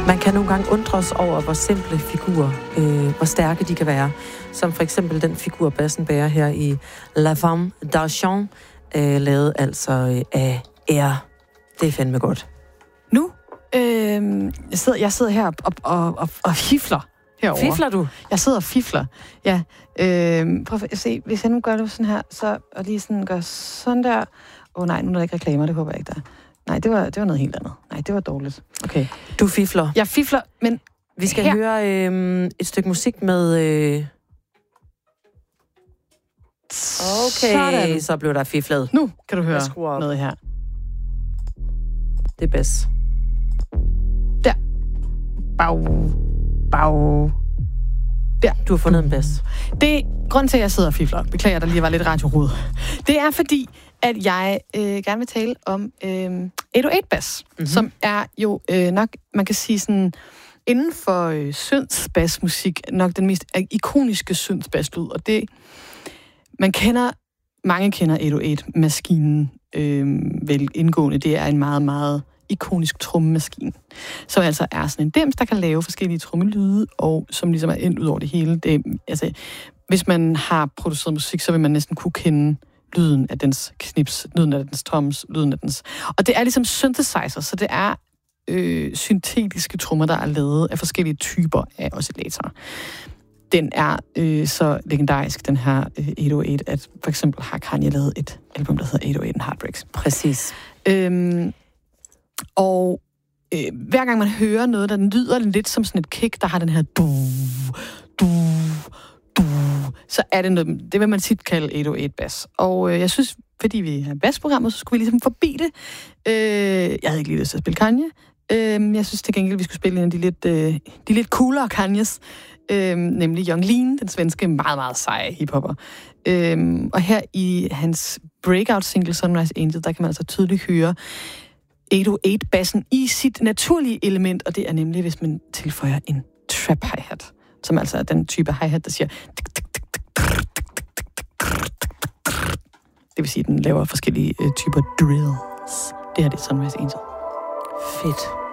Man kan nogle gange undres over, hvor simple figurer, hvor stærke de kan være. Som for eksempel den figur, bassen bærer her i La Femme d'Argent, lavet altså af Air. Det er fandme godt. Nu, jeg sidder her og fifler herovre. Fifler du? Jeg sidder og fifler, ja. Prøv at se, hvis jeg nu gør det sådan her, så, og lige sådan gør sådan der. Nej, nu er der ikke reklamer, det håber jeg ikke, der. Nej, det var noget helt andet. Nej, det var dårligt. Okay. Du fifler. Jeg fifler, men vi skal høre et stykke musik med... Okay, så blev der fiflet. Nu kan du høre noget her. Det er bedst. Der. Bag. Der. Du har fundet en bas. Det er grunden til, at jeg sidder og fifler. Beklager, der lige var lidt radiorod. Det er fordi, at jeg gerne vil tale om 808-bas, som er jo nok, man kan sige sådan, inden for synthbasmusik, nok den mest ikoniske synthbaslyd. Og det, mange kender 808-maskinen vel indgående. Det er en meget, meget ikonisk trommemaskine, som altså er sådan en dims, der kan lave forskellige trommelyde, og som ligesom er endt ud over det hele. Det, altså, hvis man har produceret musik, så vil man næsten kunne kende lyden af dens knips, lyden af dens toms, lyden af dens... Og det er ligesom synthesizer, så det er syntetiske trommer, der er lavet af forskellige typer af oscillatorer. Den er så legendarisk, den her 808, at for eksempel har Kanye lavet et album, der hedder 808 and Heartbreaks. Præcis. Og hver gang man hører noget, der lyder lidt som sådan et kick, der har den her så er det noget, det vil man tit kalde 808-bas. Og jeg synes, fordi vi har basprogrammet, så skulle vi ligesom forbi det. Jeg havde ikke lige lyst til at spille Kanye. Jeg synes til gengæld, vi skulle spille en af de lidt coolere Kanyes, nemlig Young Lean, den svenske meget, meget seje hiphopper. Og her i hans breakout-single Sunrise Angel, der kan man altså tydeligt høre 808-bassen i sit naturlige element, og det er nemlig, hvis man tilføjer en trap hi-hat, som altså er den type hi-hat, der siger... Det vil sige, at den laver forskellige typer drills. Det her det er Sunrise Angel. Fedt.